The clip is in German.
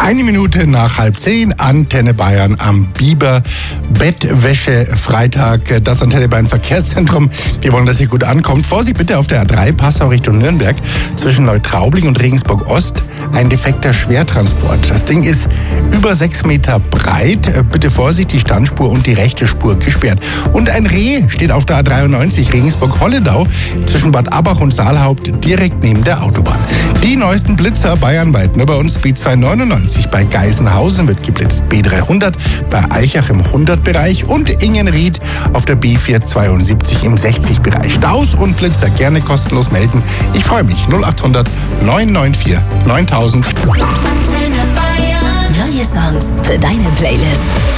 Eine Minute nach 9:30, Antenne Bayern am Biber. Bettwäsche-Freitag, das Antenne Bayern Verkehrszentrum. Wir wollen, dass ihr gut ankommt. Vorsicht bitte auf der A3 Passau Richtung Nürnberg zwischen Neutraubling und Regensburg Ost. Ein defekter Schwertransport. Das Ding ist über 6 Meter breit. Bitte Vorsicht, die Standspur und die rechte Spur gesperrt. Und ein Reh steht auf der A93 Regensburg-Holledau zwischen Bad Abach und Saalhaupt direkt neben der Autobahn. Die neuesten Blitzer bayernweit. Nur bei uns B299 bei Geisenhausen wird geblitzt. B300 bei Eichach im 100-Bereich und Ingenried auf der B472 im 60-Bereich. Staus und Blitzer gerne kostenlos melden. Ich freue mich. 0800 994 9000. Neue Songs für deine Playlist.